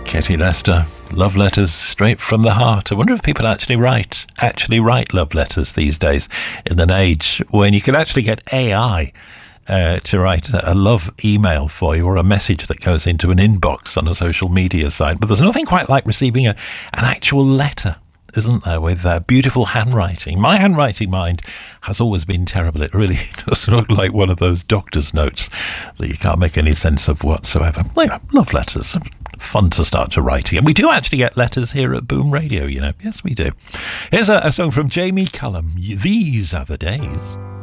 Katie Lester, love letters straight from the heart. I wonder if people actually write love letters these days in an age when you can actually get AI to write a love email for you, or a message that goes into an inbox on a social media site. But there's nothing quite like receiving an actual letter, isn't there, with beautiful handwriting. My handwriting, mind, has always been terrible. It really does look like one of those doctor's notes that you can't make any sense of whatsoever. Anyway, love letters. Fun to start to write again. We do actually get letters here at Boom Radio, you know. Yes, we do. Here's a song from Jamie Cullum. These are the days.